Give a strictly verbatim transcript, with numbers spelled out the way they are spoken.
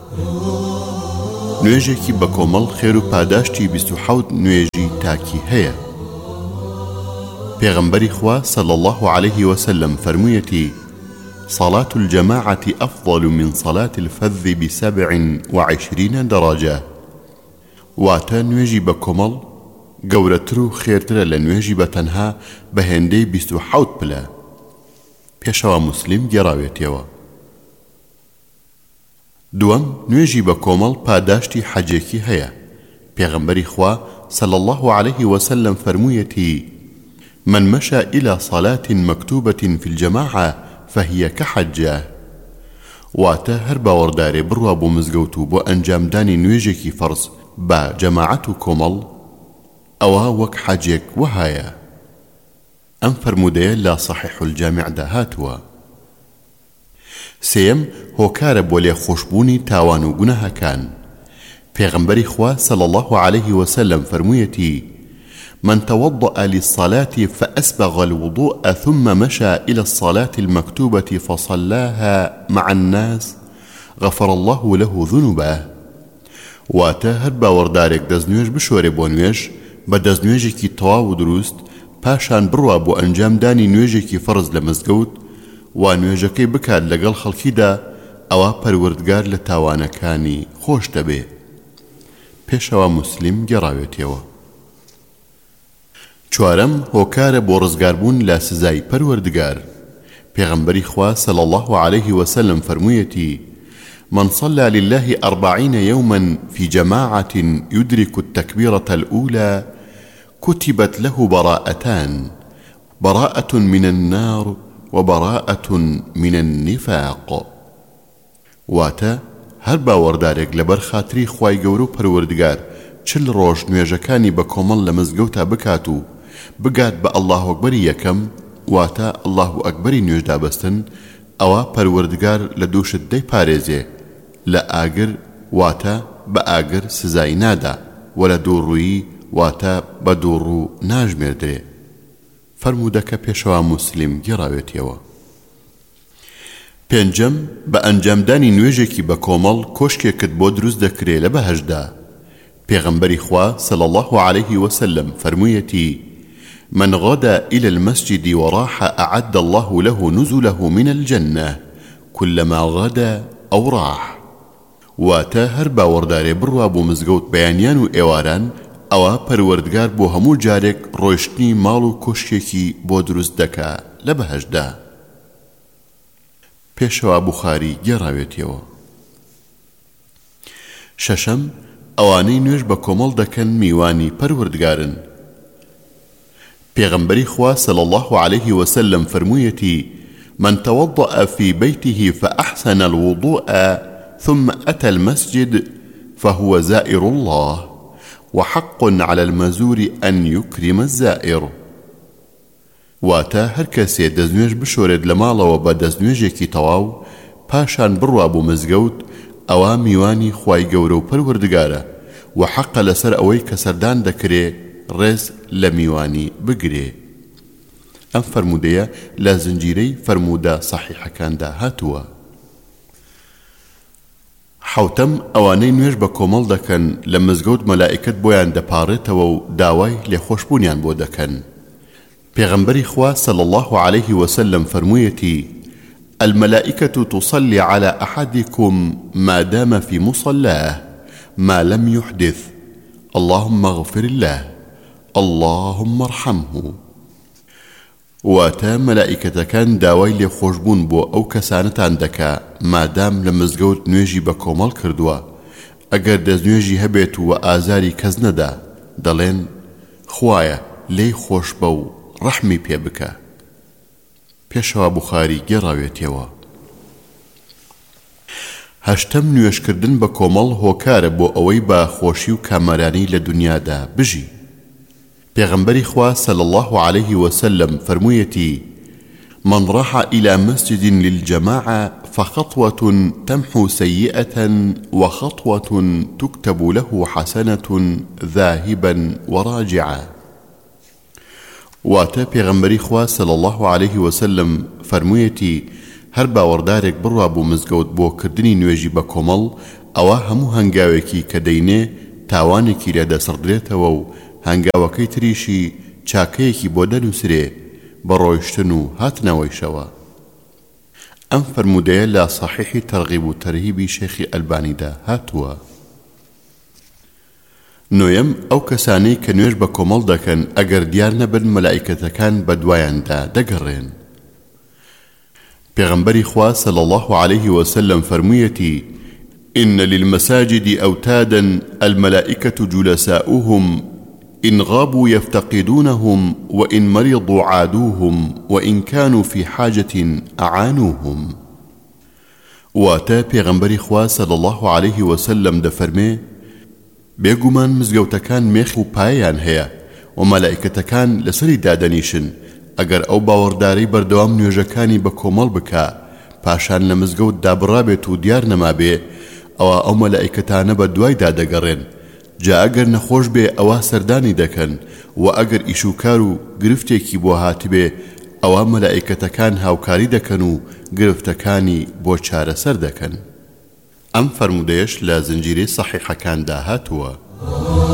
نوێژێکی بە کۆمەڵ خێر و پاداشتی بیست و حەوت نوێژی تاکی هەیە. پێغەمبەری خوا صلی الله عليه وسلم فەرموویەتی: صلاة الجماعة أفضل من صلاة الفذ بسبع وعشرين درجة. واتە نوێژی بە کۆمەڵ گەورەتر و خێرترە لە نوێژی بە تەنها بە هێندەی بیست و حەوت پلە. پێشەوە موسلیم گێڕاوێتەوە. دووەم، نوێژی بە کۆمەڵ پاداشتی حەجێکی هەیە. پێغەمبەری خوا صلی الله عليه وسلم فەرموویەتی: من مشى إلى صلاة مكتوبة في الجماعة فهي كحجة. واتە هەر باوەڕدارێ بڕوا بۆ مزگەوت و بۆ ئەنجامدانی نوێژێکی فەرز با جەماعەت و کۆمەڵ، ئەوە وەک حەجێک وهایە. ئەم فەرموودەیە لا صحیح الجامعدا هاتووە. سێیەم، هۆکارە بۆ لێخۆشبوونی تاوان و گوناهەکان. پێغەمبەری خوا صلی الله عليه وسلم فەرموویەتی: من توضأ للصلاة فأسبغ الوضوء ثم مشى إلى الصلاة المكتوبة فصلاها مع الناس غفر الله له ذنوبه. واتە هەر باوەڕدارێک دەستنوێژ بشۆرێ بۆ نوێژ بە دەستنوێژێکی تەواو و دروست، پاشان بڕوا بۆ ئەنجامدانی نوێژێکی فەرز لە مزگەوت و نوێژەکەی بکات لەگەڵ خەڵکیدا، ئەوە پەروەردگار لە تاوانەکانی خۆش دەبێ. پێشەوە موسلیم گێڕاوێتەوە. چوارەم، هۆکارە بۆ ڕزگاربوون لە سزای پەروەردگار. پێغەمبەری خوا صلی الله عليه وسلم فەرموویەتی: من صلى لله أربعين يوما في جماعة يدرك التكبيرة الأولى كتبت له براءتان، براءة من النار وبراءة من النفاق. واتە هەر باوەڕدارێک لەبەر خاتری خوای گەورە و پەروەردگار چل ڕۆژ نوێژەکانی بە کۆمەڵ لە مزگەوتا بکات و بگات بە ئەڵڵاهو ئەکبەری یەکەم، واتە ئەڵڵاهو ئەکبەری نوێژدا بەستن، ئەوە پەروەردگار لە دووشت دەی پارێزێ، لە ئاگر واتە بە ئاگر سزای نادا، و لە دووڕوویی واتە بە دووڕوو ناژمێردرێ. فەرموودەکە پێشەوە موسلیم گێڕاوێتەوە. پێنجەم، بە ئەنجامدانی نوێژێکی بە کۆمەڵ کۆشکێکت بۆ دروست دەکرێ لە بەهەشدا. پێغەمبەری خوا صلی الله عليه وسلم فەرموویەتی: من غدا إلى المسجد وراح أعد الله له نزله من الجنة كلما غدا أو راح. واتە هەر باوەڕدارێ بڕوا بۆ مزگەوت بەیانیان و ئێواران، ئەوە پەروەردگار بۆ هەموو جارێک ڕۆیشتنی ماڵ و کۆشکێکی بۆ دروست دەکا لە بەهەشدا. پێشەوە بوخاری گێڕاوێتەوە. شەشەم، ئەوانەی نوێژ بە کۆمەڵ دەکەن میوانی پەروەردگارن. پێغەمبەری خوا صلی الله عليه وسلم فەرموویەتی: من توضأ في بيته فأحسن الوضوء ثم أتى المسجد فهو زائر الله وحق على المزور أن يكرم الزائر. واتە هەر کەسێ دەستنوێژ بشۆرێت لە ماڵەوە بە دەستنوێژێکی تەواو، پاشان بڕوا بۆ مزگەوت، ئەوە میوانی خوای گەورە و پەروەردگارە و حەقە لەسەر ئەوەی کە سەردان دەکرێ ڕێز لە میوانی بگرێ. ئەم فەرموودەیە لە زنجیرەی فەرموودە سەحیحەکاندا هاتووە. حەوتەم، ئەوانەی نوێژ بە کۆمەڵ دەکەن لە مزگەوت مەلائیکەت بۆیان دەپاڕێتەوە و داوای لێخۆشبوونیان بۆ دەکەن. پێغەمبەری خوا صلی الله عليه وسلم فەرموویەتی: الملائكة تصلي على أحدكم ما دام في مصلاه ما لم يحدث اللهم اغفر له اللهم ارحمه. واتە مەلائیکەتەکان داوای لێخۆشبوون بۆ ئەو کەسانتان دەکا مادام لە مزگەوت نوێژی بە کۆمەڵ کردووە. ئەگەر دەستنوێژی هەبێت و ئازاری کەس نەدا، دەڵێن خوایە لێی خۆش بە و ڕەحمی پێ بکە. پێشەوە بوخاری گێڕاوێتەوە. هەشتەم، نوێژکردن بە کۆمەڵ هۆکارە بۆ ئەوەی بە خۆشی و کامەرانی لە دنیادا بژی. پێغەمبەری خوا صلی الله عليه وسلم فەرموویەتی: من راح إلى مسجد للجماعة فخطوة تمحو سيئة وخطوة تكتب له حسنة ذاهبا وراجعا. واتە پێغەمبەری خوا صلی الله عليه وسلم فەرموویەتی: هەر باوەڕدارێک بڕوا بۆ مزگەوت بۆ کردنی نوێژی بە کۆمەڵ، ئەوە هەموو هەنگاوێکی کە دەینێ تاوانێکی لێدەسڕدرێتەوە و هەنگاوەکەی تریشی چاکەیەکی بۆ دەنووسرێ بە ڕۆیشتن و هاتنەوەیشەوە. ئەم فەرمودەیە لە صحیحی تەرغیب و تەرهیبی شێخی ئەلبانیدا هاتووە. نۆیەم ئەو کەسانەی کە نوێژ بە کۆمەڵ دەکەن ئەگەر دیار نەبن مەلائیکەتەکان بە دوایاندا دەگەڕێن. پێغەمبەری خوا صلی الله عليه وسلم فەرموویەتی: إن للمساجد أوتادا الملائكة جلساؤهم إن غابوا يفتقدونهم وإن مرضوا عادوهم وإن كانوا في حاجة أعانوهم. واتا پێغەمبەری خوا صلی الله عليه وسلم دەفەرمێ: بێگومان مزگەوتەکان مێخ و پایان هەیە و مەلائیکەتەکان لەسەری دادەنیشن ئەگەر ئەو باوەڕدارەی بەردەوام نوێژەکانی بە کۆمەڵ بکا پاشان لە مزگەوت دابڕابێت و دیار نەمابێ ئەوە ئەو مەلائیکەتانە بە دوایدا دەگەڕێن. جا ئەگەر نەخۆش بێ ئەوە سەردانی دەکەن و ئەگەر ئیشوکار و گرفتێکی بۆ هاتبێ ئەوە مەلائیکەتەکان هاوکاری دەکەن و گرفتەکانی بۆ چارەسەر دەکەن. ئەم فەرمودەیەش لە زنجیرەی سەحیحەکاندا هاتووە.